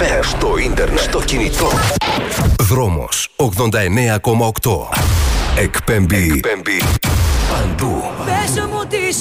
FM, στο ίντερνετ, στο κινητό. Δρόμος 89,8. Εκπέμπει παντού. Πες μου τι